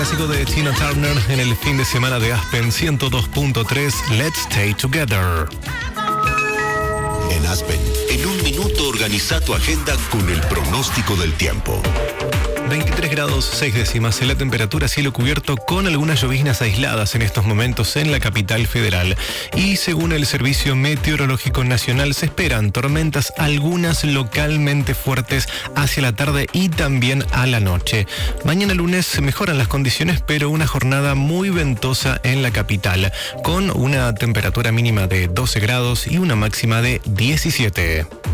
Clásico de Tina Turner en el fin de semana de Aspen 102.3, Let's Stay Together. En Aspen, en un minuto organiza tu agenda con el pronóstico del tiempo. 23 grados 6 décimas en la temperatura, cielo cubierto con algunas lloviznas aisladas en estos momentos en la capital federal. Y según el Servicio Meteorológico Nacional se esperan tormentas, algunas localmente fuertes hacia la tarde y también a la noche. Mañana lunes se mejoran las condiciones, pero una jornada muy ventosa en la capital, con una temperatura mínima de 12 grados y una máxima de 17.